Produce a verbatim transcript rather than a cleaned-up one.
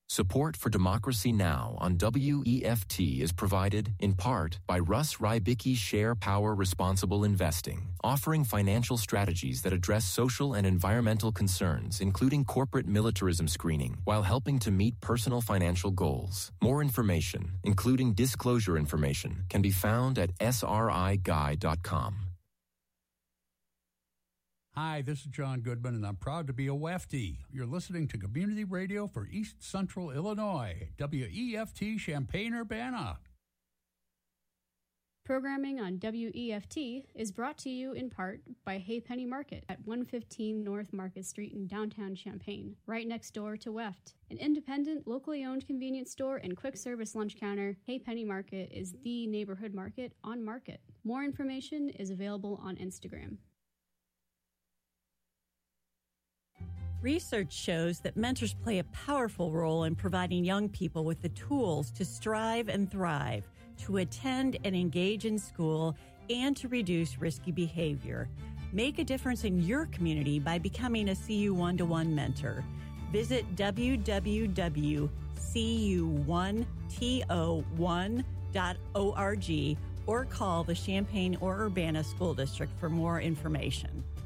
Support for Democracy Now! On W E F T is provided, in part, by Russ Rybicki Share Power Responsible Investing, offering financial strategies that address social and environmental concerns, including corporate militarism screening, while helping to meet personal financial goals. More information, including disclosure information, can be found at S R I guy dot com. Hi, this is John Goodman, and I'm proud to be a Wefty. You're listening to Community Radio for East Central Illinois, W E F T Champaign-Urbana. Programming on W E F T is brought to you in part by Hay Penny Market at one fifteen North Market Street in downtown Champaign, right next door to Weft. An independent, locally owned convenience store and quick service lunch counter, Hay Penny Market is the neighborhood market on Market. More information is available on Instagram. Research shows that mentors play a powerful role in providing young people with the tools to strive and thrive, to attend and engage in school, and to reduce risky behavior. Make a difference in your community by becoming a C U one-to-one mentor. Visit w w w dot c u one t o one dot org or call the Champaign or Urbana School District for more information.